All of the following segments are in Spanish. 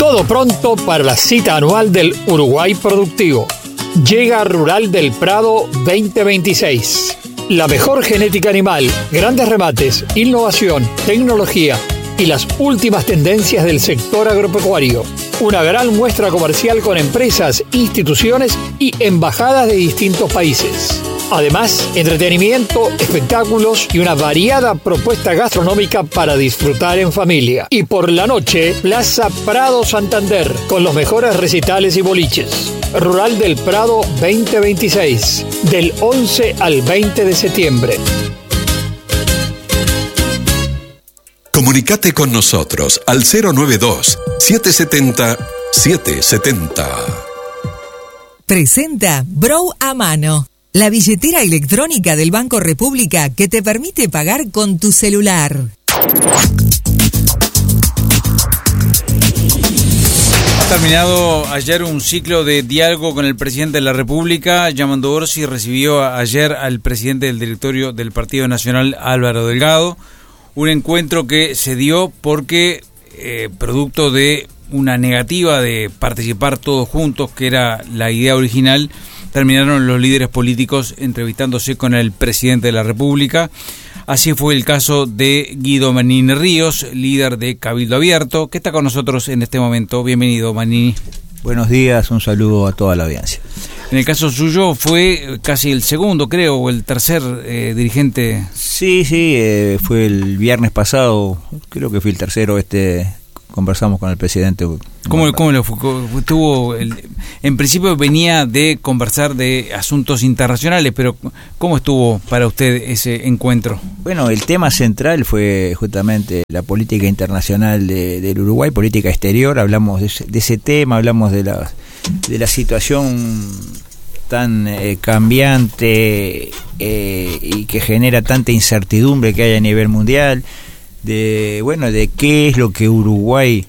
Todo pronto para la cita anual del Uruguay Productivo. Llega Rural del Prado 2026. La mejor genética animal, grandes remates, innovación, tecnología y las últimas tendencias del sector agropecuario. Una gran muestra comercial con empresas, instituciones y embajadas de distintos países. Además, entretenimiento, espectáculos y una variada propuesta gastronómica para disfrutar en familia. Y por la noche, Plaza Prado Santander, con los mejores recitales y boliches. Rural del Prado 2026, del 11 al 20 de septiembre. Comunicate con nosotros al 092-770-770. Presenta Brow a Mano, la billetera electrónica del Banco República que te permite pagar con tu celular. Ha terminado ayer un ciclo de diálogo con el presidente de la República. Yamandu Orsi recibió ayer al presidente del directorio del Partido Nacional, Álvaro Delgado. Un encuentro que se dio porque, producto de una negativa de participar todos juntos, que era la idea original, terminaron los líderes políticos entrevistándose con el presidente de la República. Así fue el caso de Guido Manini Ríos, líder de Cabildo Abierto, que está con nosotros en este momento. Bienvenido, Manini. Buenos días, un saludo a toda la audiencia. En el caso suyo fue casi el segundo, creo, o el tercer dirigente. Sí, fue el viernes pasado, creo que fue el tercero, conversamos con el presidente. ¿Cómo le fue? En principio venía de conversar de asuntos internacionales, pero ¿cómo estuvo para usted ese encuentro? Bueno, el tema central fue justamente la política internacional del Uruguay, política exterior. Hablamos de ese tema, hablamos de la situación tan cambiante y que genera tanta incertidumbre que hay a nivel mundial, de qué es lo que Uruguay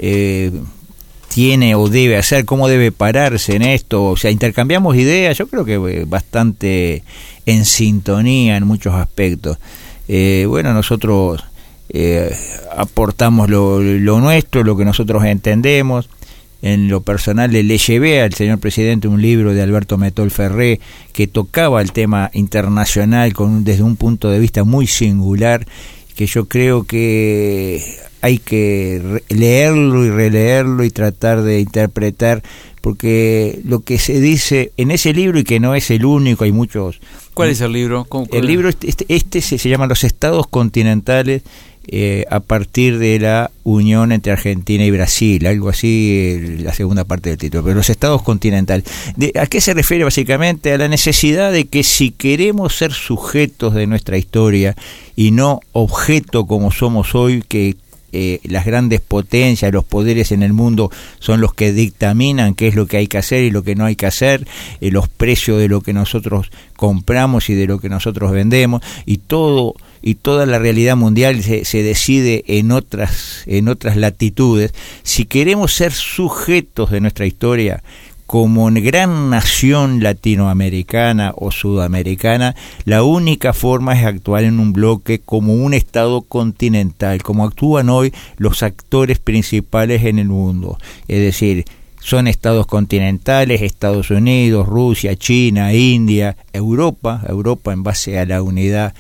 tiene o debe hacer, cómo debe pararse en esto. O sea, intercambiamos ideas, yo creo que bastante en sintonía en muchos aspectos. Nosotros aportamos lo nuestro, lo que nosotros entendemos. En lo personal le llevé al señor presidente un libro de Alberto Metol Ferré que tocaba el tema internacional desde un punto de vista muy singular, que yo creo que hay que leerlo y releerlo y tratar de interpretar, porque lo que se dice en ese libro, y que no es el único, hay muchos. ¿Cuál es el libro? El libro se llama Los Estados Continentales, a partir de la unión entre Argentina y Brasil, algo así, la segunda parte del título, pero los estados continentales. ¿A qué se refiere básicamente? A la necesidad de que si queremos ser sujetos de nuestra historia y no objeto como somos hoy, que las grandes potencias, los poderes en el mundo son los que dictaminan qué es lo que hay que hacer y lo que no hay que hacer, los precios de lo que nosotros compramos y de lo que nosotros vendemos, y toda la realidad mundial se decide en otras latitudes. Si queremos ser sujetos de nuestra historia como gran nación latinoamericana o sudamericana, la única forma es actuar en un bloque como un estado continental, como actúan hoy los actores principales en el mundo. Es decir, son estados continentales, Estados Unidos, Rusia, China, India, Europa en base a la unidad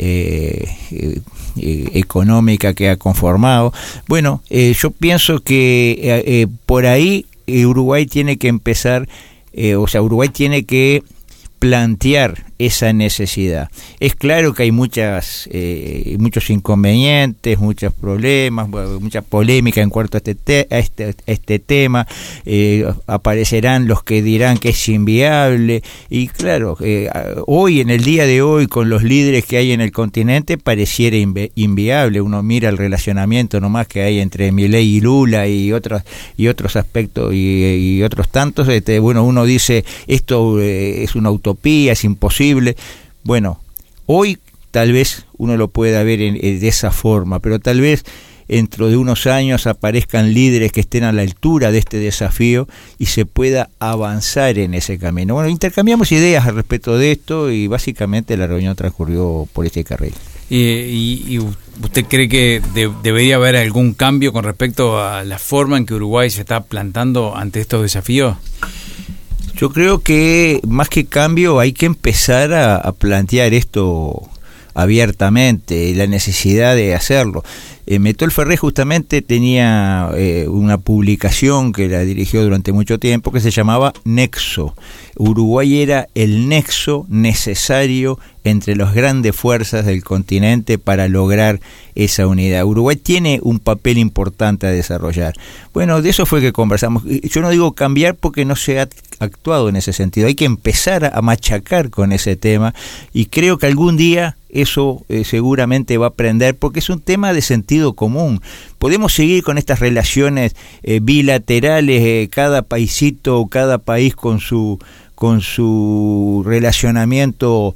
económica que ha conformado. Bueno, yo pienso que por ahí Uruguay tiene que empezar, Uruguay tiene que plantear esa necesidad. Es claro que hay muchos inconvenientes, muchos problemas, mucha polémica en cuanto a este tema. Aparecerán los que dirán que es inviable, y claro, hoy, en el día de hoy, con los líderes que hay en el continente, pareciera inviable. Uno mira el relacionamiento nomás que hay entre Milei y Lula y otros aspectos y otros tantos. Uno dice, esto es una utopía, es imposible. Bueno, hoy tal vez uno lo pueda ver de esa forma, pero tal vez dentro de unos años aparezcan líderes que estén a la altura de este desafío y se pueda avanzar en ese camino. Bueno, intercambiamos ideas al respecto de esto y básicamente la reunión transcurrió por este carril. Y ¿Usted cree que debería haber algún cambio con respecto a la forma en que Uruguay se está plantando ante estos desafíos? Yo creo que más que cambio hay que empezar a plantear esto abiertamente, la necesidad de hacerlo. Metol Ferré justamente tenía una publicación que la dirigió durante mucho tiempo que se llamaba Nexo. Uruguay era el nexo necesario entre las grandes fuerzas del continente para lograr esa unidad. Uruguay tiene un papel importante a desarrollar. Bueno, de eso fue que conversamos. Yo no digo cambiar porque no se ha actuado en ese sentido. Hay que empezar a machacar con ese tema y creo que algún día eso seguramente va a aprender porque es un tema de sentido común. Podemos seguir con estas relaciones bilaterales, cada paisito, cada país con su relacionamiento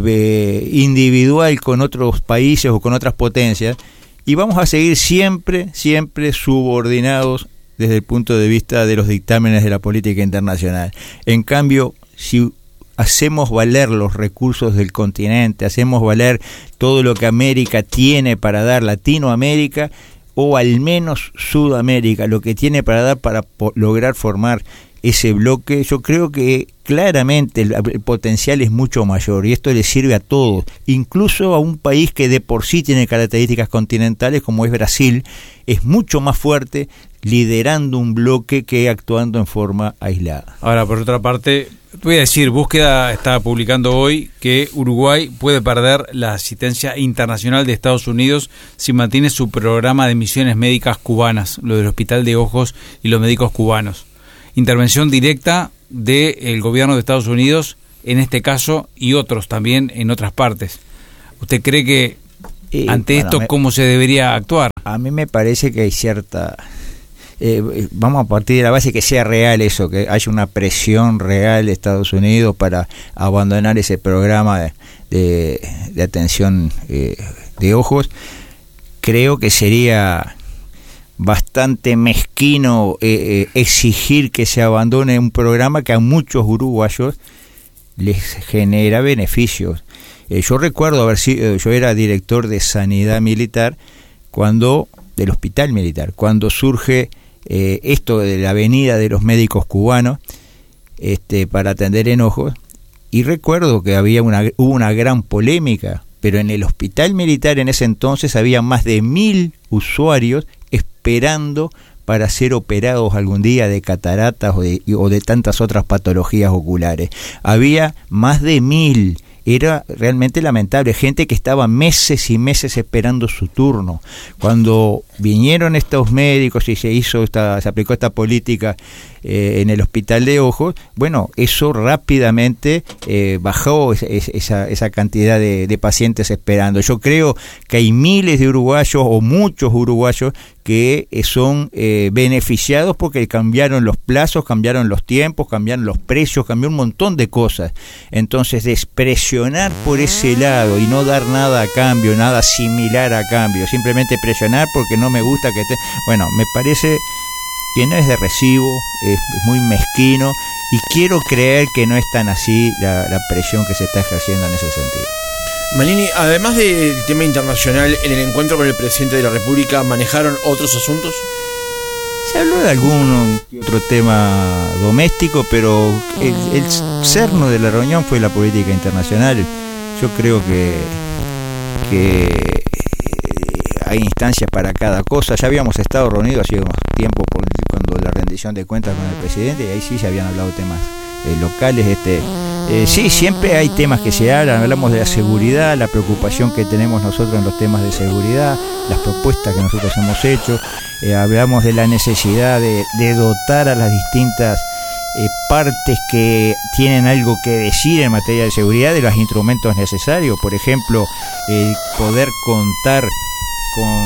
individual con otros países o con otras potencias, y vamos a seguir siempre subordinados desde el punto de vista de los dictámenes de la política internacional. En cambio, si hacemos valer los recursos del continente, hacemos valer todo lo que América tiene para dar, Latinoamérica, o al menos Sudamérica, lo que tiene para dar para lograr formar ese bloque, yo creo que claramente el potencial es mucho mayor y esto le sirve a todos, incluso a un país que de por sí tiene características continentales como es Brasil, es mucho más fuerte liderando un bloque que actuando en forma aislada. Ahora, por otra parte, voy a decir, Búsqueda está publicando hoy que Uruguay puede perder la asistencia internacional de Estados Unidos si mantiene su programa de misiones médicas cubanas, lo del Hospital de Ojos y los médicos cubanos. Intervención directa del gobierno de Estados Unidos en este caso y otros también en otras partes. ¿Usted cree que ante esto cómo se debería actuar? A mí me parece que hay cierta... vamos a partir de la base que sea real eso, que haya una presión real de Estados Unidos para abandonar ese programa de atención de ojos. Creo que sería bastante mezquino exigir que se abandone un programa que a muchos uruguayos les genera beneficios. Yo recuerdo haber sido, yo era director de sanidad militar del hospital militar, cuando surge esto de la venida de los médicos cubanos para atender en ojos, y recuerdo que hubo una gran polémica, pero en el hospital militar en ese entonces había más de 1.000 usuarios esperando para ser operados algún día de cataratas o de tantas otras patologías oculares. Había más de 1.000. Era realmente lamentable, gente que estaba meses y meses esperando su turno. Cuando vinieron estos médicos y se aplicó esta política en el Hospital de Ojos, bueno, eso rápidamente bajó esa cantidad de pacientes esperando. Yo creo que hay miles de uruguayos o muchos uruguayos que son beneficiados porque cambiaron los plazos, cambiaron los tiempos, cambiaron los precios, cambió un montón de cosas. Entonces, presionar por ese lado y no dar nada a cambio, nada similar a cambio, simplemente presionar porque no me gusta que esté... Bueno, me parece que no es de recibo, es muy mezquino y quiero creer que no es tan así la presión que se está ejerciendo en ese sentido. Manini, además del tema internacional, en el encuentro con el presidente de la República, ¿manejaron otros asuntos? Se habló de algún otro tema doméstico, pero el cerno de la reunión fue la política internacional. Yo creo que hay instancias para cada cosa. Ya habíamos estado reunidos hace unos tiempo cuando la rendición de cuentas con el presidente, y ahí sí se habían hablado temas locales. Sí, siempre hay temas que se hablan. Hablamos de la seguridad, la preocupación que tenemos nosotros en los temas de seguridad, las propuestas que nosotros hemos hecho. Hablamos de la necesidad de dotar a las distintas partes que tienen algo que decir en materia de seguridad de los instrumentos necesarios. Por ejemplo, poder contar con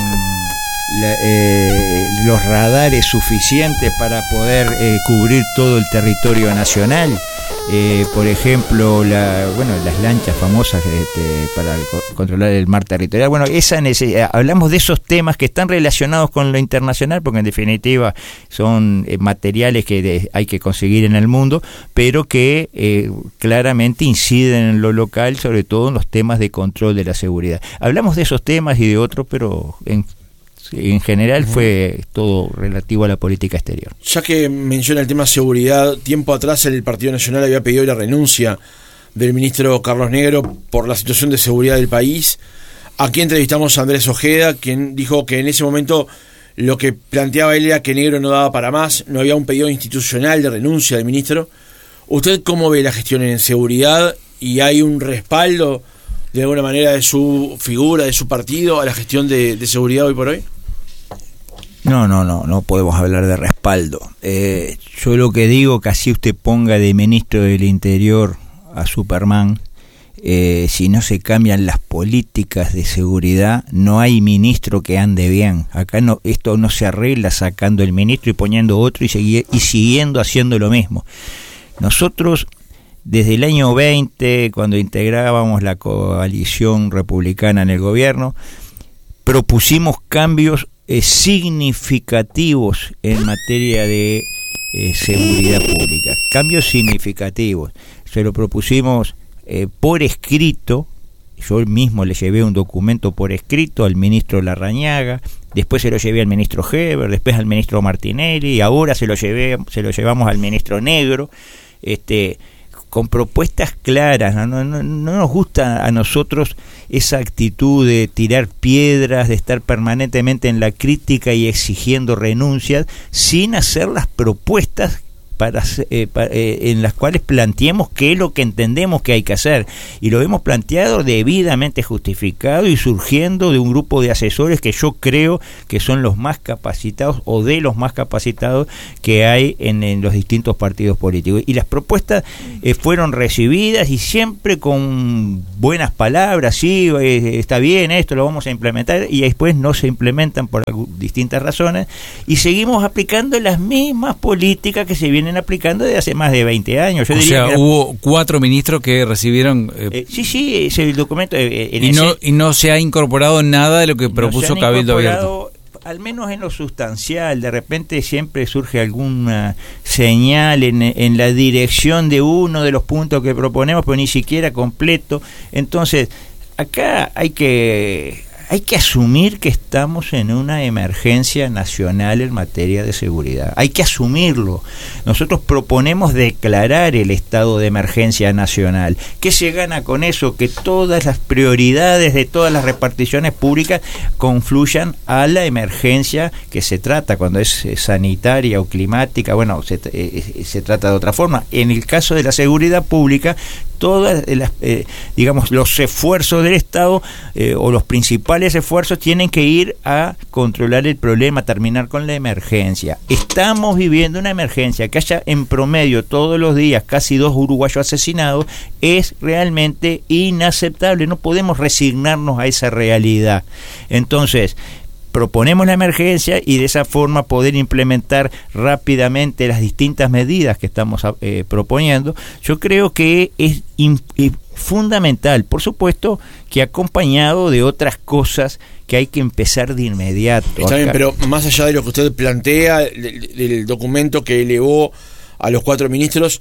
los radares suficientes para poder cubrir todo el territorio nacional. por ejemplo, las lanchas famosas para controlar el mar territorial. Bueno, hablamos de esos temas que están relacionados con lo internacional, porque en definitiva son materiales que hay que conseguir en el mundo, pero que claramente inciden en lo local, sobre todo en los temas de control de la seguridad. Hablamos de esos temas y de otros, pero en general fue todo relativo a la política exterior. Ya que menciona el tema seguridad, tiempo atrás el Partido Nacional había pedido la renuncia del ministro Carlos Negro por la situación de seguridad del país. Aquí entrevistamos a Andrés Ojeda, quien dijo que en ese momento lo que planteaba él era que Negro no daba para más, no había un pedido institucional de renuncia del ministro. ¿Usted cómo ve la gestión en seguridad y hay un respaldo de alguna manera de su figura, de su partido a la gestión de seguridad hoy por hoy? No podemos hablar de respaldo. Yo lo que digo, que así usted ponga de ministro del Interior a Superman, si no se cambian las políticas de seguridad, no hay ministro que ande bien. Acá esto no se arregla sacando el ministro y poniendo otro y siguiendo haciendo lo mismo. Nosotros, desde el año 20, cuando integrábamos la coalición republicana en el gobierno, propusimos cambios significativos en materia de seguridad pública. Cambios significativos. Se lo propusimos por escrito. Yo mismo le llevé un documento por escrito al ministro Larrañaga, después se lo llevé al ministro Heber, después al ministro Martinelli, y ahora se lo llevamos al ministro Negro, con propuestas claras. No nos gusta a nosotros esa actitud de tirar piedras, de estar permanentemente en la crítica y exigiendo renuncias, sin hacer las propuestas en las cuales planteemos qué es lo que entendemos que hay que hacer, y lo hemos planteado debidamente justificado y surgiendo de un grupo de asesores que yo creo que son los más capacitados o de los más capacitados que hay en los distintos partidos políticos, y las propuestas fueron recibidas y siempre con buenas palabras. Sí, está bien, esto lo vamos a implementar, y después no se implementan por distintas razones y seguimos aplicando las mismas políticas que se vienen aplicando desde hace más de 20 años. Hubo 4 ministros que recibieron... Sí, ese documento... y no se ha incorporado nada de lo que propuso Cabildo Abierto. Al menos en lo sustancial. De repente siempre surge alguna señal en la dirección de uno de los puntos que proponemos, pero ni siquiera completo. Entonces, acá hay que asumir que estamos en una emergencia nacional en materia de seguridad. Hay que asumirlo. Nosotros proponemos declarar el estado de emergencia nacional. ¿Qué se gana con eso? Que todas las prioridades de todas las reparticiones públicas confluyan a la emergencia que se trata. Cuando es sanitaria o climática, bueno, se trata de otra forma. En el caso de la seguridad pública, todas las, los esfuerzos del Estado o los principales esfuerzos tienen que ir a controlar el problema, terminar con la emergencia. Estamos viviendo una emergencia. Que haya en promedio todos los días casi 2 uruguayos asesinados es realmente inaceptable. No podemos resignarnos a esa realidad. Entonces, proponemos la emergencia y de esa forma poder implementar rápidamente las distintas medidas que estamos proponiendo. Yo creo que es fundamental, por supuesto, que acompañado de otras cosas que hay que empezar de inmediato. Está bien, pero más allá de lo que usted plantea, del documento que elevó a los 4 ministros,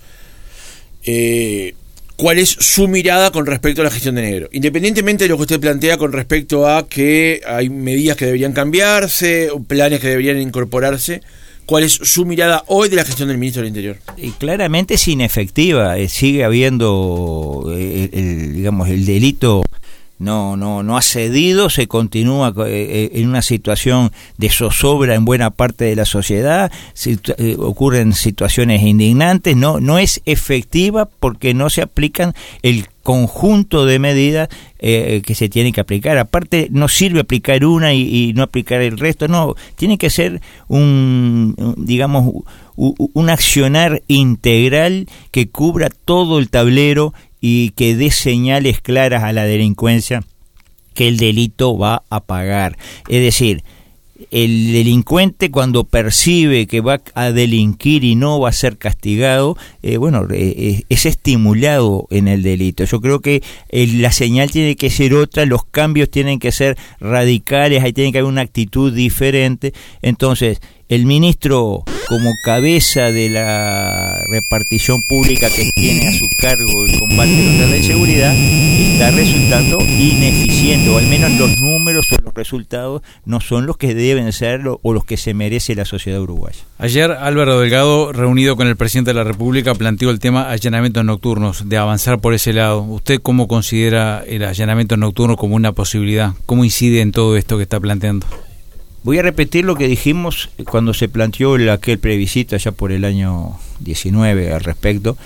¿cuál es su mirada con respecto a la gestión de Negro? Independientemente de lo que usted plantea con respecto a que hay medidas que deberían cambiarse, o planes que deberían incorporarse, ¿cuál es su mirada hoy de la gestión del ministro del Interior? Y claramente es inefectiva. Sigue habiendo el delito no ha cedido, se continúa en una situación de zozobra en buena parte de la sociedad, ocurren situaciones indignantes, no es efectiva porque no se aplican el conjunto de medidas que se tienen que aplicar. Aparte, no sirve aplicar una y no aplicar el resto, no, tiene que ser un accionar integral que cubra todo el tablero y que dé señales claras a la delincuencia que el delito va a pagar. Es decir, el delincuente, cuando percibe que va a delinquir y no va a ser castigado, es estimulado en el delito. Yo creo que la señal tiene que ser otra, los cambios tienen que ser radicales, ahí tiene que haber una actitud diferente. Entonces, el ministro, como cabeza de la repartición pública que tiene a su cargo el combate contra la inseguridad, está resultando ineficiente, o al menos los números o los resultados no son los que deben ser o los que se merece la sociedad uruguaya. Ayer Álvaro Delgado, reunido con el presidente de la República, planteó el tema allanamientos nocturnos, de avanzar por ese lado. ¿Usted cómo considera el allanamiento nocturno como una posibilidad? ¿Cómo incide en todo esto que está planteando? Voy a repetir lo que dijimos cuando se planteó aquel plebiscito allá por el año 19 al respecto.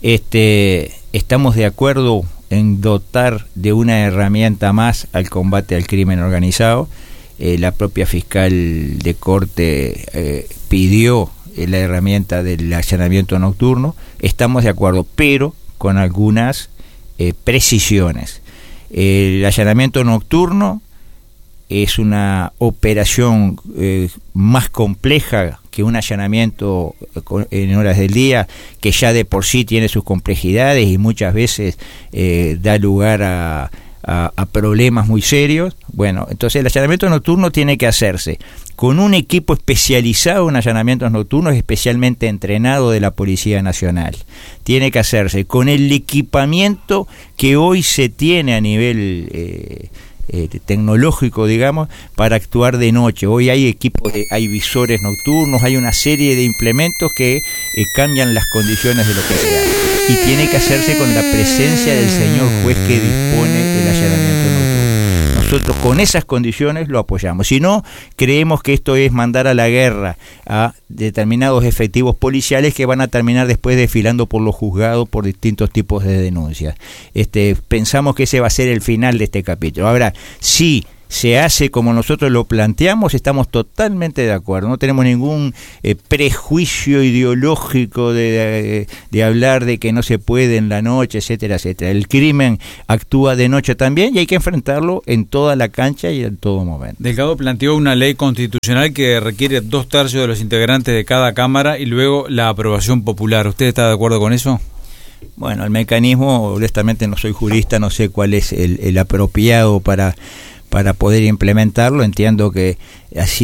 Estamos de acuerdo en dotar de una herramienta más al combate al crimen organizado. La propia fiscal de corte pidió la herramienta del allanamiento nocturno. Estamos de acuerdo, pero con algunas precisiones. El allanamiento nocturno es una operación más compleja que un allanamiento en horas del día, que ya de por sí tiene sus complejidades y muchas veces da lugar a problemas muy serios. Bueno, entonces el allanamiento nocturno tiene que hacerse con un equipo especializado en allanamientos nocturnos, especialmente entrenado de la Policía Nacional. Tiene que hacerse con el equipamiento que hoy se tiene a nivel tecnológico, digamos, para actuar de noche. Hoy hay equipos, hay visores nocturnos, hay una serie de implementos que cambian las condiciones de lo que se hace. Y tiene que hacerse con la presencia del señor juez que dispone el allanamiento nocturno. Nosotros con esas condiciones lo apoyamos. Si no, creemos que esto es mandar a la guerra a determinados efectivos policiales que van a terminar después desfilando por los juzgados por distintos tipos de denuncias. Pensamos que ese va a ser el final de este capítulo. Ahora, sí, se hace como nosotros lo planteamos, estamos totalmente de acuerdo, no tenemos ningún prejuicio ideológico de hablar de que no se puede en la noche, etcétera, etcétera. El crimen actúa de noche también y hay que enfrentarlo en toda la cancha y en todo momento. Delgado planteó una ley constitucional que requiere 2/3 de los integrantes de cada cámara y luego la aprobación popular. ¿Usted está de acuerdo con eso? Bueno, el mecanismo, honestamente no soy jurista, no sé cuál es el apropiado para poder implementarlo. Entiendo que así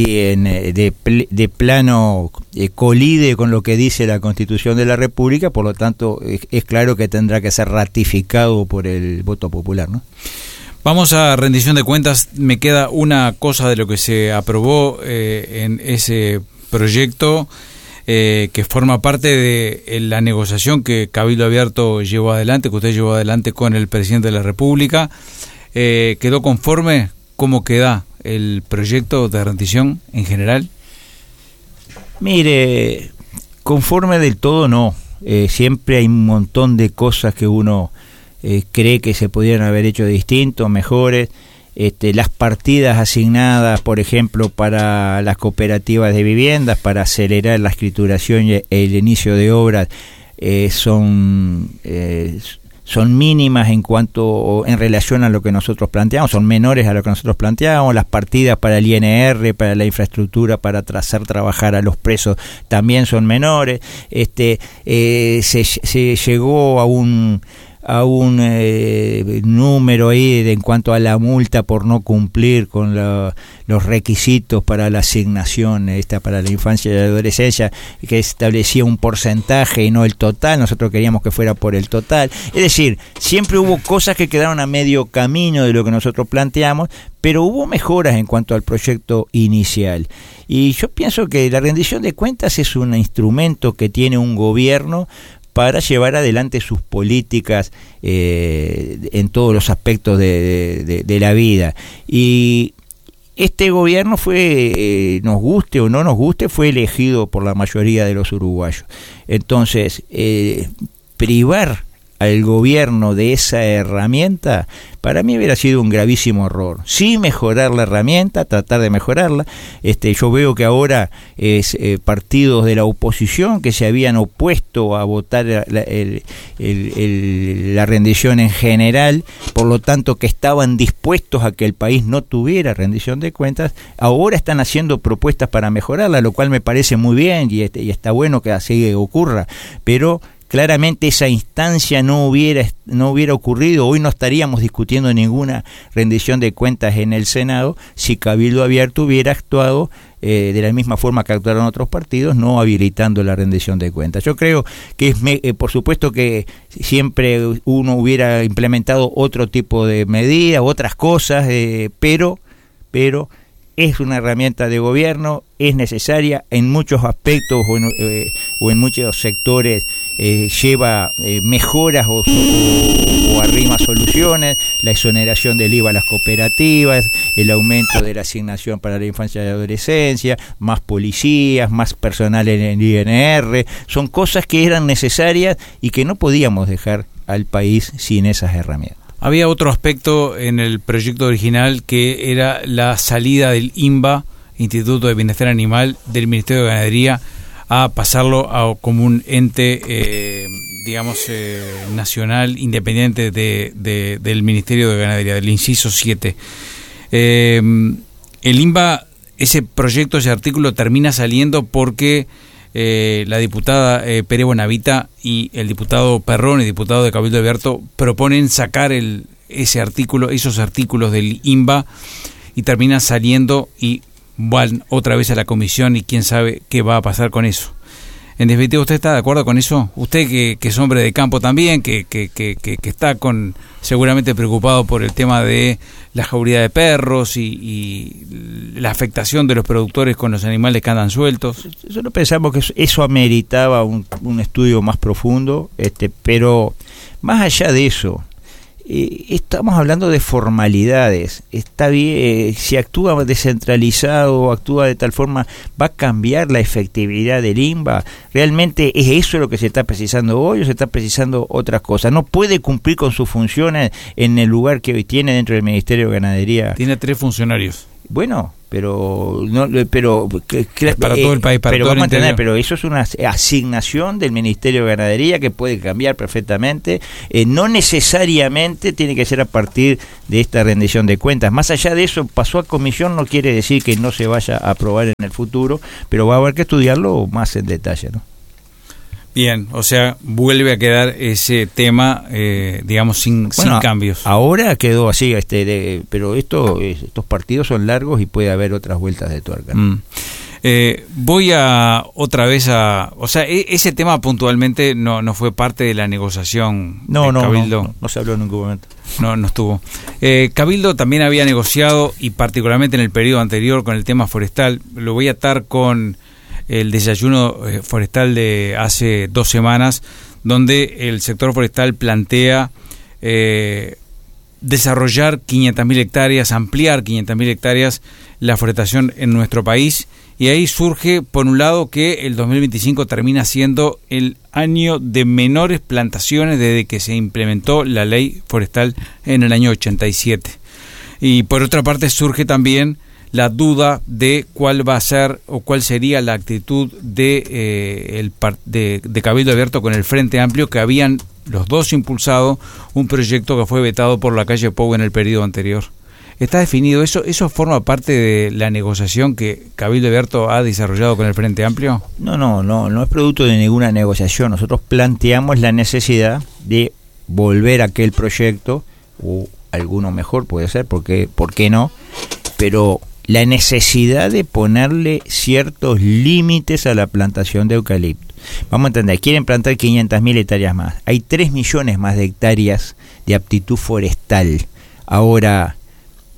de plano colide con lo que dice la Constitución de la República, por lo tanto es claro que tendrá que ser ratificado por el voto popular, ¿no? Vamos a rendición de cuentas. Me queda una cosa de lo que se aprobó en ese proyecto que forma parte de la negociación que Cabildo Abierto llevó adelante, que usted llevó adelante con el presidente de la República. ¿Quedó conforme? ¿Cómo queda el proyecto de rendición en general? Mire, conforme del todo no. Siempre hay un montón de cosas que uno cree que se pudieran haber hecho distintos, mejores. Las partidas asignadas, por ejemplo, para las cooperativas de viviendas, para acelerar la escrituración y el inicio de obras, son mínimas en relación a lo que nosotros planteamos, son menores a lo que nosotros planteamos. Las partidas para el INR, para la infraestructura, para hacer trabajar a los presos, también son menores. Se llegó a un número ahí en cuanto a la multa por no cumplir con los requisitos para la asignación para la infancia y la adolescencia, que establecía un porcentaje y no el total. Nosotros queríamos que fuera por el total. Es decir, siempre hubo cosas que quedaron a medio camino de lo que nosotros planteamos, pero hubo mejoras en cuanto al proyecto inicial. Y yo pienso que la rendición de cuentas es un instrumento que tiene un gobierno para llevar adelante sus políticas en todos los aspectos de la vida. Y este gobierno fue, nos guste o no nos guste, fue elegido por la mayoría de los uruguayos. Entonces, privar al gobierno de esa herramienta, para mí hubiera sido un gravísimo error. Sí, mejorar la herramienta, tratar de mejorarla. Yo veo que ahora partidos de la oposición que se habían opuesto a votar la rendición en general, por lo tanto que estaban dispuestos a que el país no tuviera rendición de cuentas, ahora están haciendo propuestas para mejorarla, lo cual me parece muy bien y está bueno que así ocurra, pero claramente esa instancia no hubiera ocurrido. Hoy no estaríamos discutiendo ninguna rendición de cuentas en el Senado si Cabildo Abierto hubiera actuado de la misma forma que actuaron otros partidos, no habilitando la rendición de cuentas. Yo creo que por supuesto que siempre uno hubiera implementado otro tipo de medidas, otras cosas, pero es una herramienta de gobierno, es necesaria en muchos aspectos o en muchos sectores, lleva mejoras o arrima soluciones, la exoneración del IVA a las cooperativas, el aumento de la asignación para la infancia y adolescencia, más policías, más personal en el INR, son cosas que eran necesarias y que no podíamos dejar al país sin esas herramientas. Había otro aspecto en el proyecto original que era la salida del INBA, Instituto de Bienestar Animal, del Ministerio de Ganadería, a pasarlo como un ente, nacional, independiente del Ministerio de Ganadería, del inciso 7. El INBA, ese proyecto, ese artículo termina saliendo porque la diputada Pérez Bonavita y el diputado Perrón, el diputado de Cabildo Abierto, proponen sacar esos artículos del INBA y terminan saliendo y van otra vez a la comisión y quién sabe qué va a pasar con eso. En definitiva, ¿usted está de acuerdo con eso? Usted que es hombre de campo también, que está seguramente preocupado por el tema de la jauría de perros y la afectación de los productores con los animales que andan sueltos. Nosotros pensamos que eso ameritaba un estudio más profundo, pero más allá de eso, estamos hablando de formalidades. Está bien, si actúa descentralizado o actúa de tal forma, ¿va a cambiar la efectividad del INBA? ¿Realmente es eso lo que se está precisando hoy o se está precisando otras cosas? No puede cumplir con sus funciones en el lugar que hoy tiene dentro del Ministerio de Ganadería. Tiene 3 funcionarios. Bueno, pero para todo el país, para pero todo el interior. Pero eso es una asignación del Ministerio de Ganadería que puede cambiar perfectamente. No necesariamente tiene que ser a partir de esta rendición de cuentas. Más allá de eso, pasó a comisión, no quiere decir que no se vaya a aprobar en el futuro, pero va a haber que estudiarlo más en detalle, ¿no? Bien, o sea, vuelve a quedar ese tema, sin cambios. Ahora quedó así, pero estos partidos son largos y puede haber otras vueltas de tuerca. Voy otra vez o sea, ese tema puntualmente no fue parte de la negociación de Cabildo. No se habló en ningún momento. No estuvo. Cabildo también había negociado, y particularmente en el periodo anterior, con el tema forestal. Lo voy a atar con el desayuno forestal de hace 2 semanas, donde el sector forestal plantea desarrollar 500.000 hectáreas, ampliar 500.000 hectáreas la forestación en nuestro país, y ahí surge, por un lado, que el 2025 termina siendo el año de menores plantaciones desde que se implementó la ley forestal en el año 87. Y por otra parte surge también la duda de cuál va a ser o cuál sería la actitud de Cabildo Abierto con el Frente Amplio, que habían los dos impulsado un proyecto que fue vetado por la calle Pou en el periodo anterior. ¿Está definido eso? ¿Eso forma parte de la negociación que Cabildo Abierto ha desarrollado con el Frente Amplio? No es producto de ninguna negociación. Nosotros planteamos la necesidad de volver a aquel proyecto, o alguno mejor puede ser, porque ¿por qué no? Pero la necesidad de ponerle ciertos límites a la plantación de eucalipto. Vamos a entender, quieren plantar 500.000 hectáreas más. Hay 3 millones más de hectáreas de aptitud forestal. Ahora,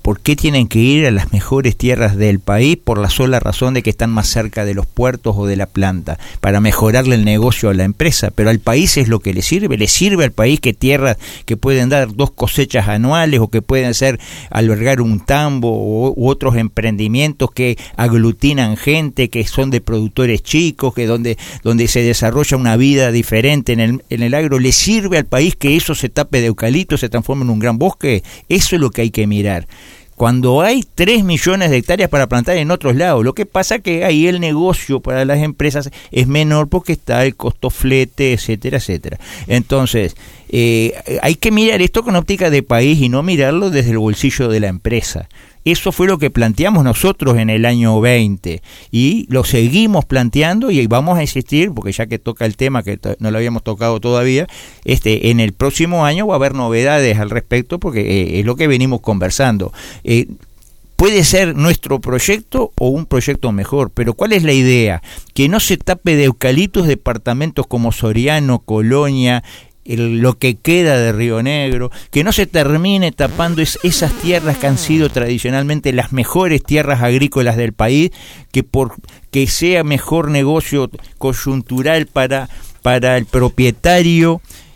¿Por qué tienen que ir a las mejores tierras del país? Por la sola razón de que están más cerca de los puertos o de la planta, para mejorarle el negocio a la empresa. Pero al país es lo que le sirve al país que tierras que pueden dar 2 cosechas anuales, o que pueden ser albergar un tambo u otros emprendimientos que aglutinan gente, que son de productores chicos, que donde se desarrolla una vida diferente en el agro. ¿Le sirve al país que eso se tape de eucalipto, se transforme en un gran bosque? Eso es lo que hay que mirar. Cuando hay 3 millones de hectáreas para plantar en otros lados, lo que pasa que ahí el negocio para las empresas es menor porque está el costo flete, etcétera, etcétera. Entonces, hay que mirar esto con óptica de país y no mirarlo desde el bolsillo de la empresa. Eso fue lo que planteamos nosotros en el año 20 y lo seguimos planteando, y vamos a insistir, porque ya que toca el tema que no lo habíamos tocado todavía, en el próximo año va a haber novedades al respecto, porque es lo que venimos conversando. Puede ser nuestro proyecto o un proyecto mejor, pero ¿cuál es la idea? Que no se tape de eucaliptos departamentos como Soriano, Colonia, lo que queda de Río Negro, que no se termine tapando esas tierras que han sido tradicionalmente las mejores tierras agrícolas del país, que sea mejor negocio coyuntural para el propietario,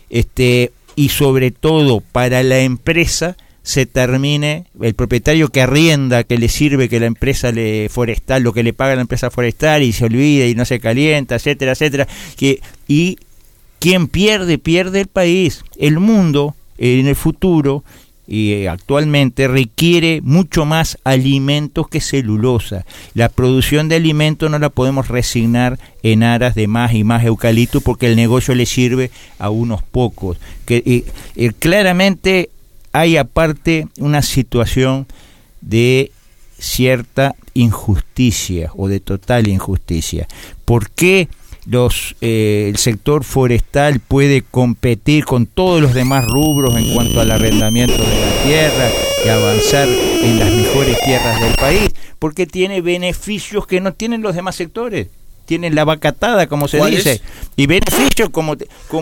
y sobre todo para la empresa, se termine, el propietario que arrienda, que le sirve que la empresa forestal, lo que le paga la empresa forestal, y se olvida y no se calienta, etcétera, etcétera, y quien pierde el país. El mundo en el futuro y actualmente requiere mucho más alimentos que celulosa. La producción de alimentos no la podemos resignar en aras de más y más eucalipto, porque el negocio le sirve a unos pocos. Claramente hay aparte una situación de cierta injusticia o de total injusticia. ¿Por qué el sector forestal puede competir con todos los demás rubros en cuanto al arrendamiento de la tierra y avanzar en las mejores tierras del país? Porque tiene beneficios que no tienen los demás sectores. Tienen la vacatada, como se dice, y beneficios como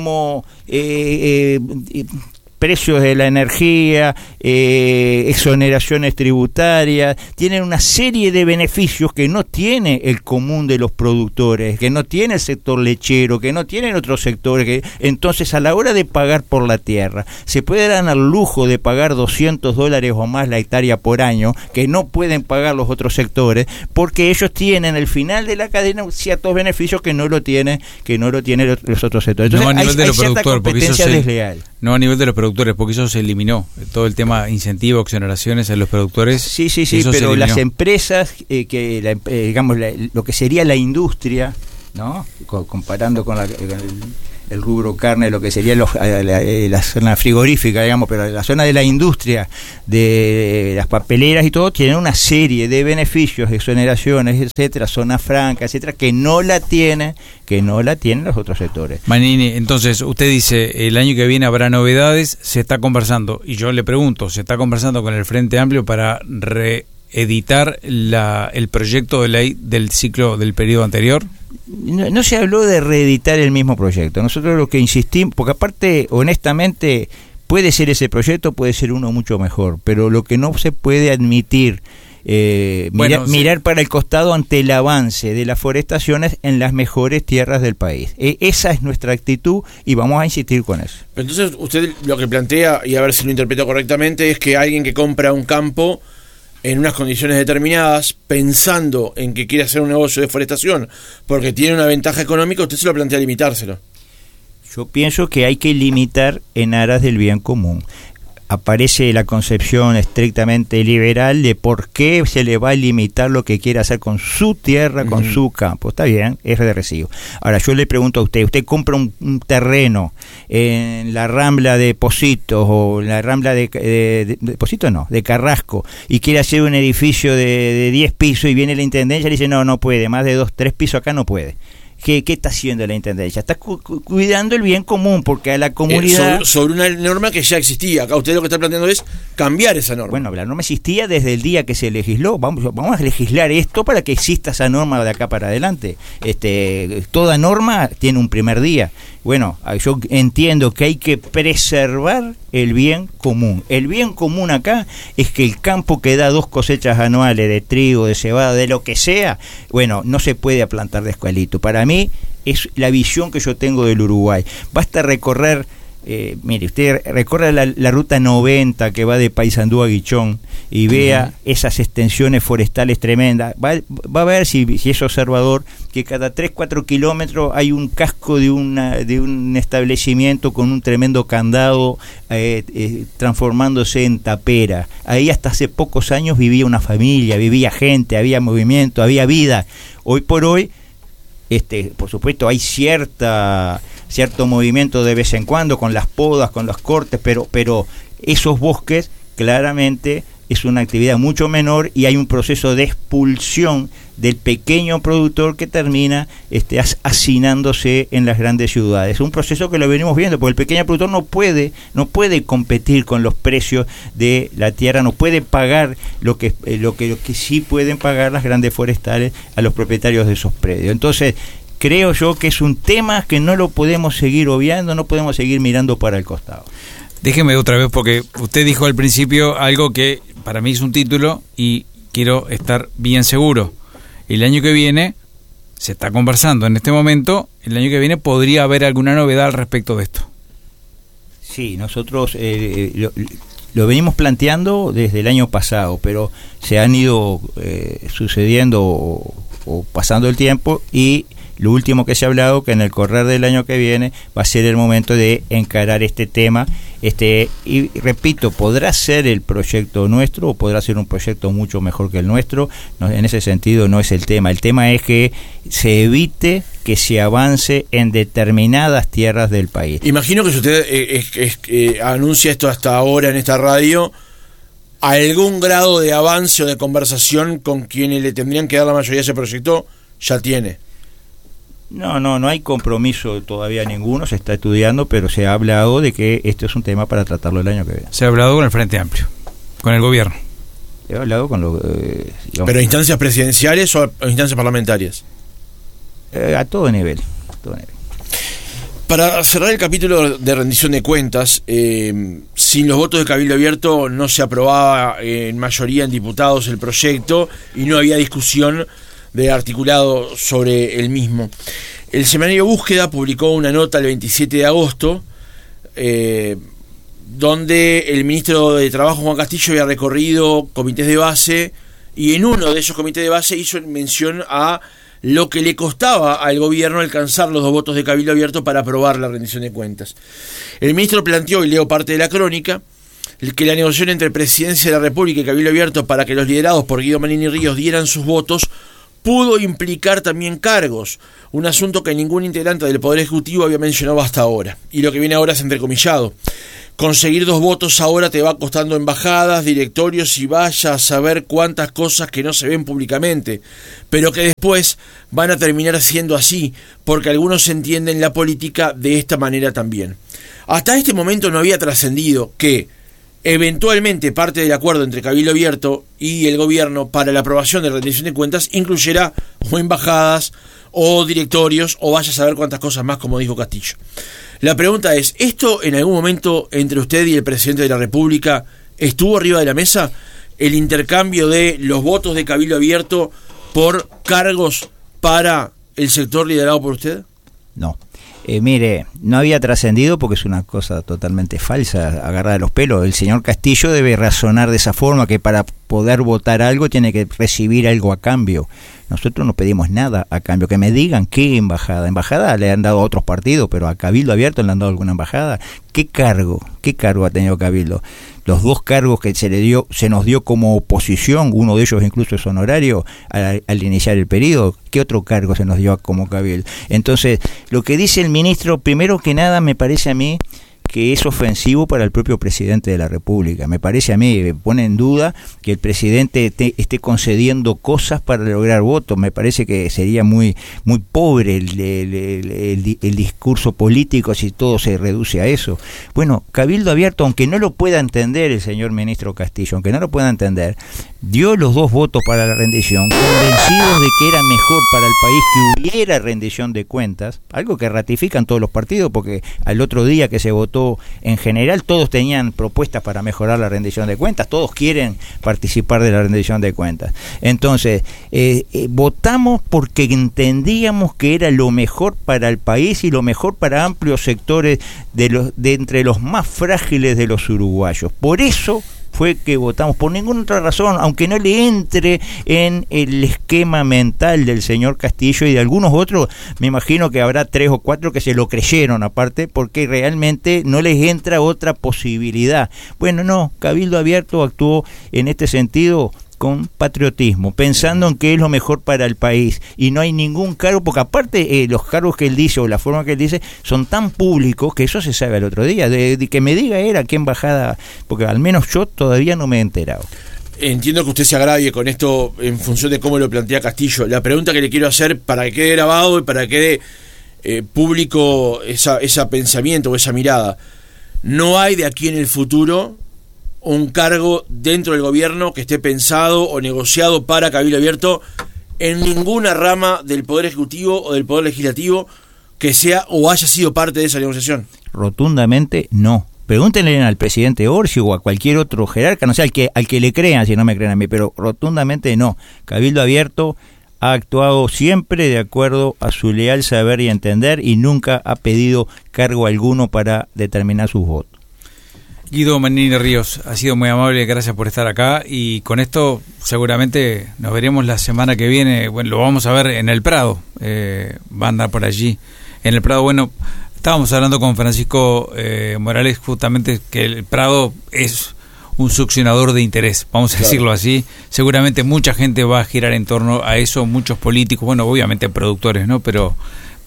precios de la energía, exoneraciones tributarias, tienen una serie de beneficios que no tiene el común de los productores, que no tiene el sector lechero, que no tienen otros sectores. Entonces, a la hora de pagar por la tierra, se puede dar al lujo de pagar $200 o más la hectárea por año, que no pueden pagar los otros sectores, porque ellos tienen al final de la cadena ciertos beneficios que no lo tienen los otros sectores. Entonces, no a nivel de hay cierta competencia desleal. No a nivel de los productores, porque eso se eliminó, todo el tema incentivo, exoneraciones a los productores. Sí, pero las empresas, digamos, lo que sería la industria, ¿no? Comparando con el rubro carne, lo que sería la zona frigorífica, digamos, pero la zona de la industria, de las papeleras y todo, tienen una serie de beneficios, exoneraciones, etcétera, zona franca, etcétera, que no la tienen los otros sectores. Manini, entonces usted dice, el año que viene habrá novedades, se está conversando, y yo le pregunto, ¿se está conversando con el Frente Amplio para reeditar el proyecto de ley del ciclo del periodo anterior? No se habló de reeditar el mismo proyecto. Nosotros lo que insistimos, porque aparte, honestamente, puede ser ese proyecto, puede ser uno mucho mejor, pero lo que no se puede admitir, mirar para el costado ante el avance de las forestaciones en las mejores tierras del país. Esa es nuestra actitud y vamos a insistir con eso. Pero entonces usted lo que plantea, y a ver si lo interpreto correctamente, es que alguien que compra un campo en unas condiciones determinadas, pensando en que quiere hacer un negocio de forestación, porque tiene una ventaja económica, usted se lo plantea limitárselo. Yo pienso que hay que limitar en aras del bien común. Aparece la concepción estrictamente liberal de por qué se le va a limitar lo que quiere hacer con su tierra, con su campo. Está bien, es de recibo. Ahora, yo le pregunto a usted compra un terreno en la Rambla de Positos o en la Rambla de Positos de Carrasco, y quiere hacer un edificio de 10 pisos y viene la intendencia y le dice, no puede, más de 2, 3 pisos acá no puede. ¿Qué está haciendo la Intendencia? Está cuidando el bien común, porque a la comunidad... Sobre una norma que ya existía. Acá usted lo que está planteando es cambiar esa norma. Bueno, la norma existía desde el día que se legisló. Vamos a legislar esto para que exista esa norma de acá para adelante. Toda norma tiene un primer día. Bueno, yo entiendo que hay que preservar el bien común. El bien común acá es que el campo que da 2 cosechas anuales de trigo, de cebada, de lo que sea, bueno, no se puede plantar de escualito. Para mí es la visión que yo tengo del Uruguay. Basta recorrer, mire, usted recorre la ruta 90 que va de Paysandú a Guichón y vea esas extensiones forestales tremendas. Va a ver si es observador que cada 3-4 kilómetros hay un casco de un establecimiento con un tremendo candado transformándose en tapera. Ahí hasta hace pocos años vivía una familia, vivía gente, había movimiento, había vida. Hoy por hoy, por supuesto, hay cierto movimiento de vez en cuando con las podas, con los cortes, pero esos bosques claramente es una actividad mucho menor y hay un proceso de expulsión del pequeño productor que termina hacinándose en las grandes ciudades. Es un proceso que lo venimos viendo, porque el pequeño productor no puede competir con los precios de la tierra, no puede pagar lo que sí pueden pagar las grandes forestales a los propietarios de esos predios. Entonces, creo yo que es un tema que no lo podemos seguir obviando, no podemos seguir mirando para el costado. Déjeme otra vez, porque usted dijo al principio algo que para mí es un título y quiero estar bien seguro. El año que viene, se está conversando en este momento, el año que viene podría haber alguna novedad al respecto de esto. Sí, nosotros lo venimos planteando desde el año pasado, pero se han ido sucediendo o pasando el tiempo, y lo último que se ha hablado, que en el correr del año que viene va a ser el momento de encarar este tema. Y repito, podrá ser el proyecto nuestro o podrá ser un proyecto mucho mejor que el nuestro. No, en ese sentido no es el tema. El tema es que se evite que se avance en determinadas tierras del país. Imagino que si usted anuncia esto hasta ahora en esta radio, algún grado de avance o de conversación con quienes le tendrían que dar la mayoría de ese proyecto ya tiene. No hay compromiso todavía ninguno, se está estudiando, pero se ha hablado de que esto es un tema para tratarlo el año que viene. Se ha hablado con el Frente Amplio, con el gobierno. He hablado con los... ¿Pero instancias presidenciales o instancias parlamentarias? A todo nivel. Para cerrar el capítulo de rendición de cuentas, sin los votos de Cabildo Abierto no se aprobaba en mayoría en diputados el proyecto y no había discusión de articulado sobre el mismo. El semanario Búsqueda publicó una nota el 27 de agosto donde el ministro de Trabajo, Juan Castillo, había recorrido comités de base y en uno de esos comités de base hizo mención a lo que le costaba al gobierno alcanzar los 2 votos de Cabildo Abierto para aprobar la rendición de cuentas. El ministro planteó, y leo parte de la crónica, que la negociación entre Presidencia de la República y Cabildo Abierto para que los liderados por Guido Manini Ríos dieran sus votos pudo implicar también cargos, un asunto que ningún integrante del Poder Ejecutivo había mencionado hasta ahora. Y lo que viene ahora es entrecomillado. Conseguir 2 votos ahora te va costando embajadas, directorios y vaya a saber cuántas cosas que no se ven públicamente, pero que después van a terminar siendo así, porque algunos entienden la política de esta manera también. Hasta este momento no había trascendido que eventualmente parte del acuerdo entre Cabildo Abierto y el gobierno para la aprobación de la rendición de cuentas incluyera o embajadas o directorios o vaya a saber cuántas cosas más, como dijo Castillo. La pregunta es, ¿esto en algún momento entre usted y el presidente de la República estuvo arriba de la mesa? ¿El intercambio de los votos de Cabildo Abierto por cargos para el sector liderado por usted? No. Mire, no había trascendido porque es una cosa totalmente falsa, agarrada de los pelos. El señor Castillo debe razonar de esa forma, que para poder votar algo tiene que recibir algo a cambio. Nosotros no pedimos nada a cambio. Que me digan qué embajada. Embajada le han dado a otros partidos, pero a Cabildo Abierto le han dado alguna embajada. ¿Qué cargo ha tenido Cabildo? Los 2 cargos que se nos dio como oposición, uno de ellos incluso es honorario al iniciar el periodo. ¿Qué otro cargo se nos dio como Cabildo? Entonces, lo que dice el ministro, primero que nada, me parece a mí que es ofensivo para el propio presidente de la República. Me parece a mí, pone en duda que el presidente esté concediendo cosas para lograr votos. Me parece que sería muy pobre el discurso político si todo se reduce a eso. Bueno, Cabildo Abierto, aunque no lo pueda entender el señor ministro Castillo, aunque no lo pueda entender, dio los 2 votos para la rendición, convencidos de que era mejor para el país que hubiera rendición de cuentas, algo que ratifican todos los partidos, porque al otro día que se votó en general todos tenían propuestas para mejorar la rendición de cuentas, todos quieren participar de la rendición de cuentas. Entonces, votamos porque entendíamos que era lo mejor para el país y lo mejor para amplios sectores de entre los más frágiles de los uruguayos. Por eso fue que votamos, por ninguna otra razón, aunque no le entre en el esquema mental del señor Castillo y de algunos otros. Me imagino que habrá 3 o 4 que se lo creyeron aparte, porque realmente no les entra otra posibilidad. Bueno, no, Cabildo Abierto actuó en este sentido con patriotismo, pensando en que es lo mejor para el país, y no hay ningún cargo, porque aparte los cargos que él dice o la forma que él dice son tan públicos que eso se sabe al otro día, de que me diga él a qué embajada, porque al menos yo todavía no me he enterado. Entiendo que usted se agravie con esto en función de cómo lo plantea Castillo. La pregunta que le quiero hacer, para que quede grabado y para que quede público ese pensamiento o esa mirada: ¿no hay de aquí en el futuro un cargo dentro del gobierno que esté pensado o negociado para Cabildo Abierto en ninguna rama del Poder Ejecutivo o del Poder Legislativo que sea o haya sido parte de esa negociación? Rotundamente no. Pregúntenle al presidente Orsi o a cualquier otro jerarca, no sé, al que le crean, si no me creen a mí, pero rotundamente no. Cabildo Abierto ha actuado siempre de acuerdo a su leal saber y entender, y nunca ha pedido cargo alguno para determinar sus votos. Guido Manini Ríos, ha sido muy amable, gracias por estar acá, y con esto seguramente nos veremos la semana que viene. Bueno, lo vamos a ver en el Prado, va a andar por allí en el Prado. Bueno, estábamos hablando con Francisco Morales justamente que el Prado es un succionador de interés, vamos a decirlo así. Seguramente mucha gente va a girar en torno a eso, muchos políticos, bueno, obviamente productores, ¿no? Pero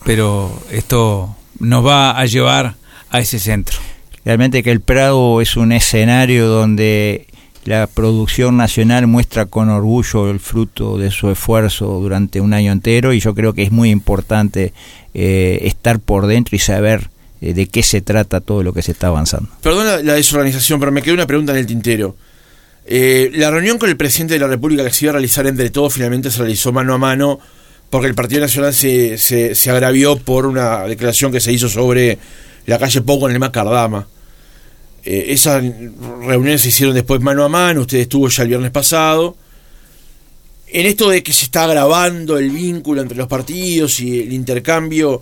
esto nos va a llevar a ese centro. Realmente que el Prado es un escenario donde la producción nacional muestra con orgullo el fruto de su esfuerzo durante un año entero, y yo creo que es muy importante estar por dentro y saber de qué se trata todo lo que se está avanzando. Perdón la desorganización, pero me quedó una pregunta en el tintero. La reunión con el presidente de la República que se iba a realizar entre todos finalmente se realizó mano a mano, porque el Partido Nacional se agravió por una declaración que se hizo sobre la calle Pouco en el Macardama. Esas reuniones se hicieron después mano a mano, usted estuvo ya el viernes pasado. En esto de que se está agravando el vínculo entre los partidos y el intercambio,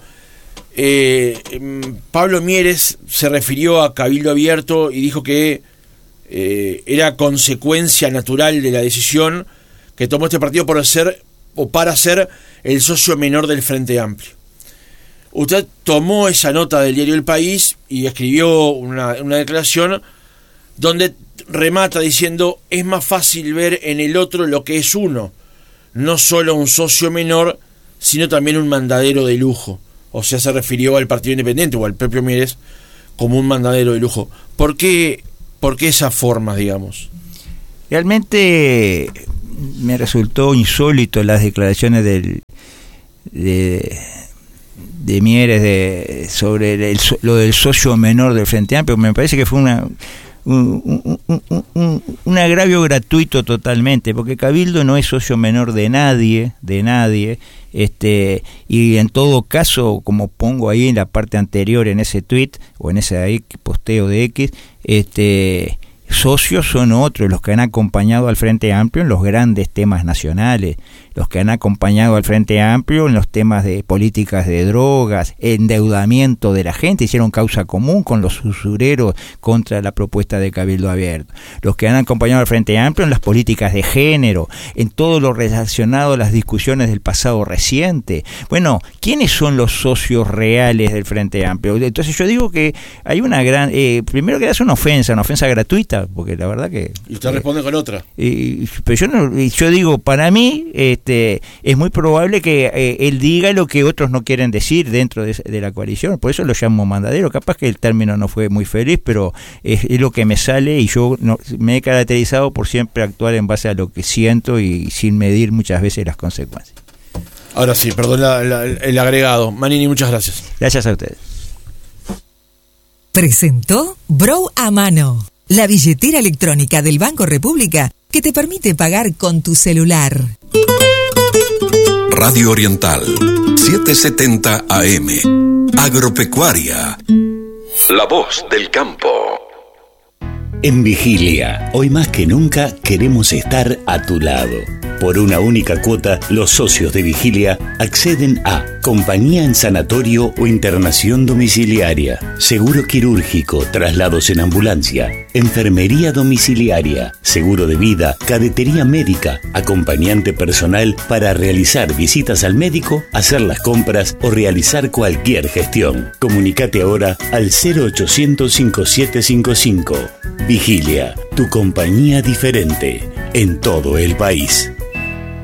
Pablo Mieres se refirió a Cabildo Abierto y dijo que era consecuencia natural de la decisión que tomó este partido para ser el socio menor del Frente Amplio. Usted tomó esa nota del diario El País y escribió una declaración donde remata diciendo: es más fácil ver en el otro lo que es uno, no solo un socio menor, sino también un mandadero de lujo. O sea, se refirió al Partido Independiente o al propio Mieres como un mandadero de lujo. ¿Por qué esas formas, digamos? Realmente me resultó insólito las declaraciones de Mieres sobre lo del socio menor del Frente Amplio. Me parece que fue un agravio gratuito totalmente, porque Cabildo no es socio menor de nadie, y en todo caso, como pongo ahí en la parte anterior en ese tweet o en ese posteo de X, socios son otros, los que han acompañado al Frente Amplio en los grandes temas nacionales, los que han acompañado al Frente Amplio en los temas de políticas de drogas, endeudamiento de la gente, hicieron causa común con los usureros contra la propuesta de Cabildo Abierto, los que han acompañado al Frente Amplio en las políticas de género, en todo lo relacionado a las discusiones del pasado reciente. Bueno, ¿quiénes son los socios reales del Frente Amplio? Entonces yo digo que hay una gran, primero que es una ofensa gratuita, porque la verdad que... Y usted responde con otra. Pero yo digo, para mí es muy probable que él diga lo que otros no quieren decir dentro de la coalición. Por eso lo llamo mandadero. Capaz que el término no fue muy feliz, pero es lo que me sale, y yo me he caracterizado por siempre actuar en base a lo que siento y sin medir muchas veces las consecuencias. Ahora sí, perdón el agregado. Manini, muchas gracias. Gracias a ustedes. Presentó Bro a Mano, la billetera electrónica del Banco República que te permite pagar con tu celular. Radio Oriental, 770 AM. Agropecuaria. La voz del campo. En Vigilia, hoy más que nunca queremos estar a tu lado. Por una única cuota, los socios de Vigilia acceden a compañía en sanatorio o internación domiciliaria, seguro quirúrgico, traslados en ambulancia, enfermería domiciliaria, seguro de vida, cadetería médica, acompañante personal para realizar visitas al médico, hacer las compras o realizar cualquier gestión. Comunicate ahora al 0800 5755. Vigilia, tu compañía diferente en todo el país.